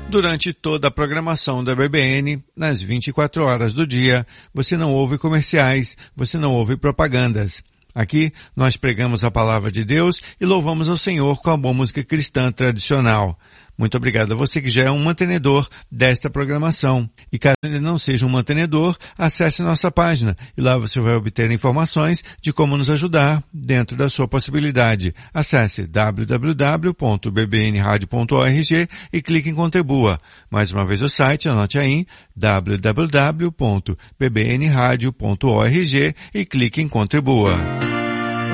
Durante toda a programação da BBN, nas 24 horas do dia, você não ouve comerciais, você não ouve propagandas. Aqui, nós pregamos a palavra de Deus e louvamos ao Senhor com a boa música cristã tradicional. Muito obrigado a você que já é um mantenedor desta programação. E caso ainda não seja um mantenedor, acesse nossa página e lá você vai obter informações de como nos ajudar dentro da sua possibilidade. Acesse www.bbnradio.org e clique em Contribua. Mais uma vez o site, anote aí, www.bbnradio.org e clique em Contribua.